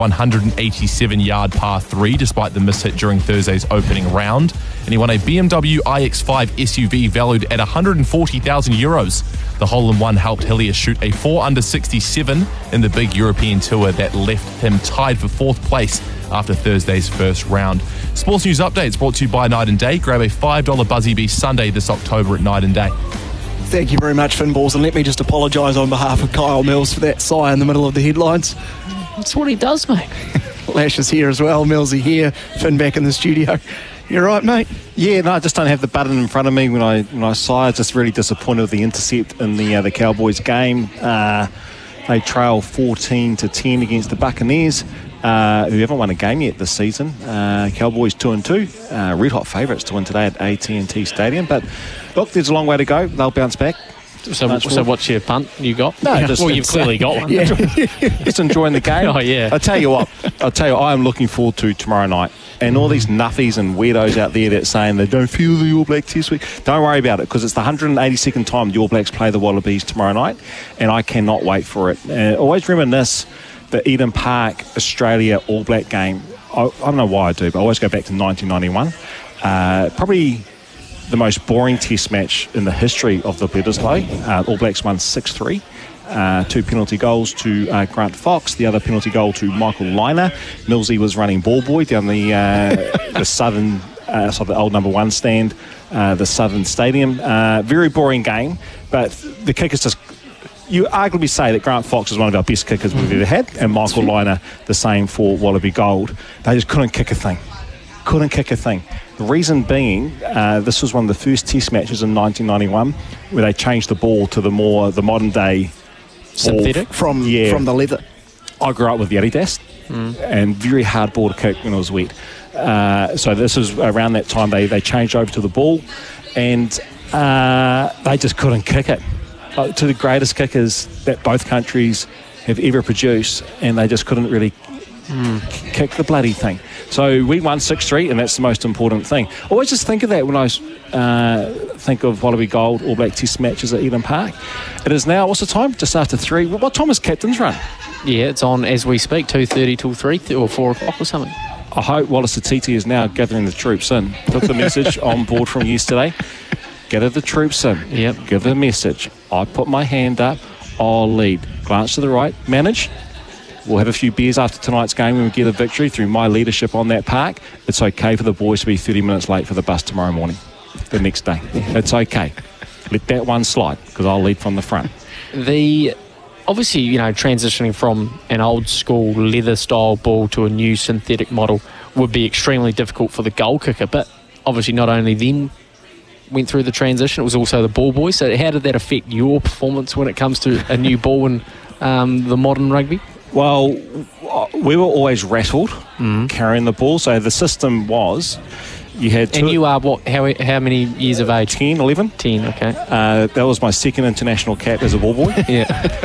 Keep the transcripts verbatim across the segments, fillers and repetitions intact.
one hundred eighty-seven yard par three despite the miss hit during Thursday's opening round. And he won a B M W i X five S U V valued at one hundred forty thousand euros. The hole-in-one helped Hillier shoot a four under sixty-seven in the big European tour that left him tied for fourth place after Thursday's first round. Sports News Updates brought to you by Night and Day. Grab a five dollar Buzzy Bee Sunday this October at Night and Day. Thank you very much, Finn Balls, and let me just apologise on behalf of Kyle Mills for that sigh in the middle of the headlines. That's what he does, mate. Lash is here as well, Millsy here, Finn back in the studio. You right, mate? Yeah, no, I just don't have the button in front of me when I when I sigh. I was just really disappointed with the intercept in the uh, the Cowboys game. Uh, they trail fourteen to ten against the Buccaneers, uh, who haven't won a game yet this season. Uh, Cowboys two and two, uh, red hot favourites to win today at A T and T Stadium. But look, there's a long way to go. They'll bounce back. So, so what's your punt you got? No, just, well, you've clearly got one. Yeah. Just enjoying the game. Oh, yeah. I'll tell you what, I'll tell you what, I am looking forward to tomorrow night. And all these nuffies and weirdos out there that saying they don't feel the All Blacks this week, don't worry about it, because it's the one hundred eighty-second time the All Blacks play the Wallabies tomorrow night, and I cannot wait for it. Uh, always reminisce the Eden Park Australia All Black game. I, I don't know why I do, but I always go back to nineteen ninety-one. Uh, probably the most boring test match in the history of the Bledisloe. Uh, All Blacks won six three. Uh, two penalty goals to uh, Grant Fox, the other penalty goal to Michael Liner. Millsy was running ball boy down the uh, the southern, uh, so the old number one stand, uh, the Southern Stadium. Uh, very boring game, but the kickers just, you arguably say that Grant Fox is one of our best kickers we've ever had, and Michael Liner the same for Wallaby Gold. They just couldn't kick a thing. Couldn't kick a thing. The reason being, uh, this was one of the first test matches in nineteen ninety-one where they changed the ball to the more, the modern day synthetic from yeah. from the leather. I grew up with the Adidas mm. and very hard ball to kick when it was wet. Uh, so this was around that time they, they changed over to the ball, and uh, they just couldn't kick it. Uh, to the greatest kickers that both countries have ever produced, and they just couldn't really mm. k- kick the bloody thing. So we won six three, and that's the most important thing. I always just think of that when I uh, think of Wallaby Gold All Black Test matches at Eden Park. It is now, what's the time? Just after three. What time is Captain's Run? Yeah, it's on as we speak, two thirty till three or four o'clock or something. I hope Wallace Atiti is now gathering the troops in. Took the message on board from yesterday. Gather the troops in. Yep. Give the message. I put my hand up. I'll lead. Glance to the right. Manage. We'll have a few beers after tonight's game when we get a victory through my leadership on that park. It's okay for the boys to be thirty minutes late for the bus tomorrow morning, the next day. It's okay. Let that one slide, because I'll lead from the front. The obviously, you know, transitioning from an old school leather style ball to a new synthetic model would be extremely difficult for the goal kicker, but obviously not only then went through the transition, it was also the ball boy. So how did that affect your performance when it comes to a new ball in um, the modern rugby? Well, we were always rattled mm. carrying the ball. So the system was, you had two... And you are, what, how how many years of age? ten, eleven. ten, okay. Uh, that was my second international cap as a ball boy. Yeah.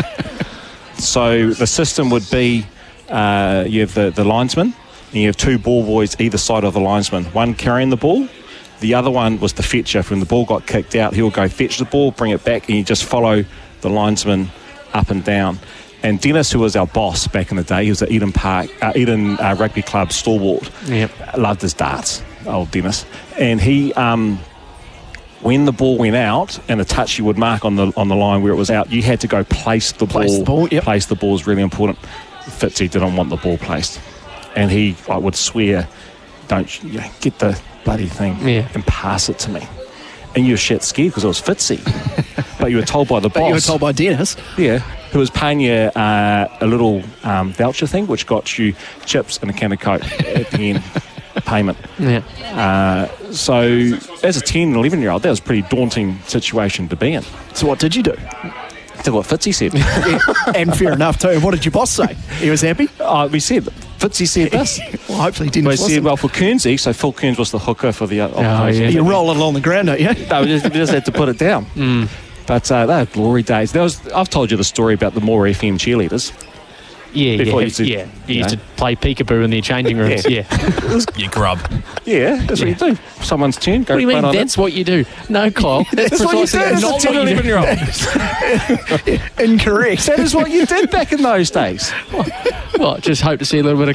So the system would be, uh, you have the, the linesman, and you have two ball boys either side of the linesman. One carrying the ball, the other one was the fetcher. When the ball got kicked out, he'll go fetch the ball, bring it back, and you just follow the linesman up and down. And Dennis, who was our boss back in the day, he was at Eden Park, uh, Eden uh, Rugby Club stalwart. Yep. Loved his darts, old Dennis. And he, um, when the ball went out, and the touch you would mark on the on the line where it was out, you had to go place the place ball. The ball yep. Place the ball is really important. Fitzy didn't want the ball placed, and he I would swear, "Don't you know, get the bloody thing yeah. and pass it to me." And you were shit scared because it was Fitzy. But you were told by the boss. But you were told by Dennis. Yeah, who was paying you uh, a little um, voucher thing, which got you chips and a can of Coke at the end payment. Yeah. Uh, so as a ten and eleven year old, that was a pretty daunting situation to be in. So what did you do? Did what Fitzy said. Yeah, and fair enough too. What did your boss say? He was happy? Uh, we said, Fitzy said this. Well, hopefully Dennis We said, well, for Kearnsey, so Phil Kearns was the hooker for the... Uh, oh, yeah. You roll it along the ground, don't you? No, we just, we just had to put it down. Mm. But uh, they were glory days. There was, I've told you the story about the Moore F M cheerleaders. Yeah, Before yeah, you used to, yeah. You you used know. to play peekaboo in their changing rooms. Yeah. You grub. Yeah, that's Yeah. what you do. Someone's tune, go What do you play mean? on it. That's what you do. No, Kyle. That's, That's what you precisely did as a not ten, what you do. eleven-year-old. Incorrect. That is what you did back in those days. Well, just hope to see a little bit of